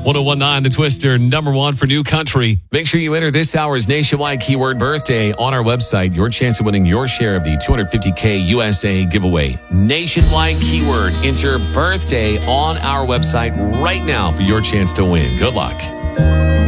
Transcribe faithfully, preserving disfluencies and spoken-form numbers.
one oh one point nine The Twister, number one for new country. Make sure you enter this hour's nationwide keyword birthday on our website. Your chance of winning your share of the two hundred fifty K U S A giveaway. Nationwide keyword. Enter birthday on our website right now for your chance to win. Good luck.